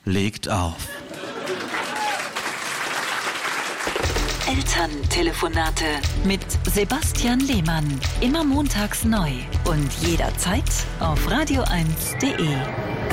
legt auf. Elterntelefonate mit Sebastian Lehmann. Immer montags neu und jederzeit auf radio1.de.